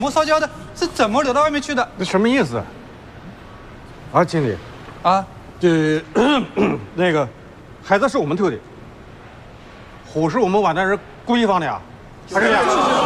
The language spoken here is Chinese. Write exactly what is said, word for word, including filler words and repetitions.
没烧焦的，是怎么流到外面去的？ 这什么意思？啊，经理， 啊， 这那个孩子是我们偷的，火是我们网站人故意放的呀，还是呀？